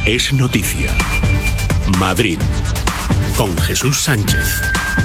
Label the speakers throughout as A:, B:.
A: es noticia. Madrid, con Jesús Sánchez.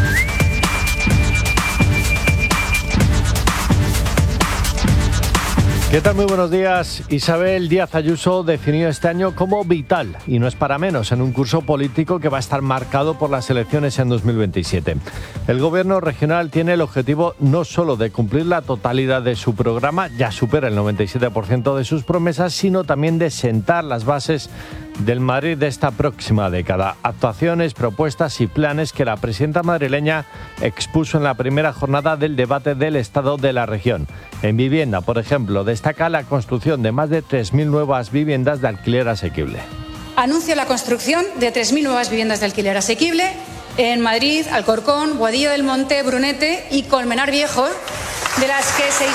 B: ¿Qué tal? Muy buenos días. Isabel Díaz Ayuso definió este año como vital, y no es para menos, en un curso político que va a estar marcado por las elecciones en 2027. El gobierno regional tiene el objetivo no solo de cumplir la totalidad de su programa, ya supera el 97% de sus promesas, sino también de sentar las bases del Madrid de esta próxima década. Actuaciones, propuestas y planes que la presidenta madrileña expuso en la primera jornada del debate del estado de la región. En vivienda, por ejemplo, destaca la construcción de más de 3.000 nuevas viviendas de alquiler asequible.
C: Anuncio la construcción de 3.000 nuevas viviendas de alquiler asequible en Madrid, Alcorcón, Boadilla del Monte, Brunete y Colmenar Viejo, de las que 600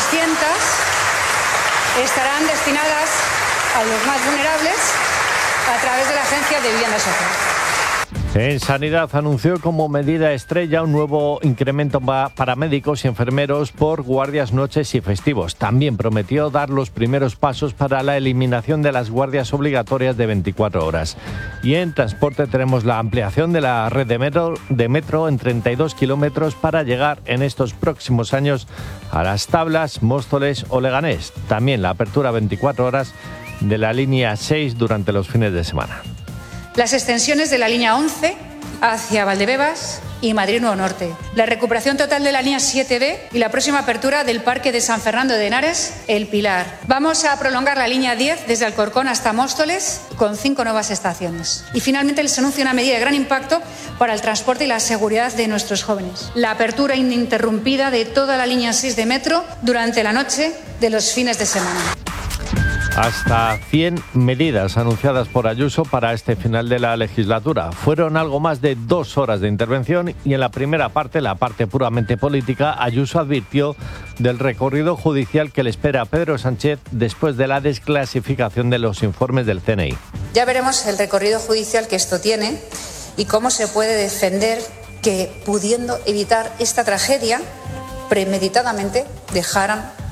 C: estarán destinadas a los más vulnerables a través de la Agencia de Vivienda Social.
B: En Sanidad anunció como medida estrella un nuevo incremento para médicos y enfermeros por guardias, noches y festivos. También prometió dar los primeros pasos para la eliminación de las guardias obligatorias de 24 horas. Y en transporte tenemos la ampliación de la red de metro en 32 kilómetros para llegar en estos próximos años a Las Tablas, Móstoles o Leganés. También la apertura 24 horas de la línea 6 durante los fines de semana.
C: Las extensiones de la línea 11 hacia Valdebebas y Madrid Nuevo Norte. La recuperación total de la línea 7B y la próxima apertura del Parque de San Fernando de Henares, El Pilar. Vamos a prolongar la línea 10 desde Alcorcón hasta Móstoles con 5 nuevas estaciones. Y finalmente les anuncio una medida de gran impacto para el transporte y la seguridad de nuestros jóvenes. La apertura ininterrumpida de toda la línea 6 de metro durante la noche de los fines de semana.
B: Hasta 100 medidas anunciadas por Ayuso para este final de la legislatura. Fueron algo más de 2 horas de intervención y en la primera parte, la parte puramente política, Ayuso advirtió del recorrido judicial que le espera a Pedro Sánchez después de la desclasificación de los informes del CNI.
C: Ya veremos el recorrido judicial que esto tiene y cómo se puede defender que, pudiendo evitar esta tragedia, premeditadamente dejaran